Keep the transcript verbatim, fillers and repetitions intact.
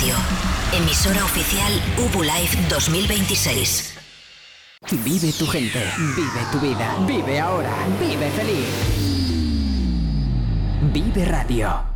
Radio, emisora oficial U B U Live dos mil veintiséis. Vive tu gente, vive tu vida, vive ahora, vive feliz. Vive Radio.